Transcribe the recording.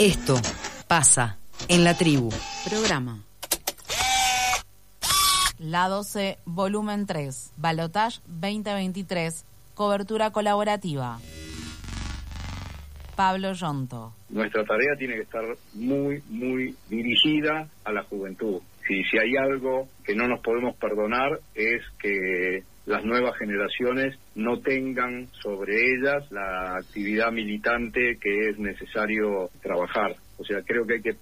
Esto pasa en la tribu. Programa. Lado C, volumen 3, Balotage 2023, cobertura colaborativa. Pablo Yonto. Nuestra tarea tiene que estar muy dirigida a la juventud. Si hay algo que no nos podemos perdonar es que las nuevas generaciones no tengan sobre ellas la actividad militante que es necesario trabajar. O sea, creo que hay que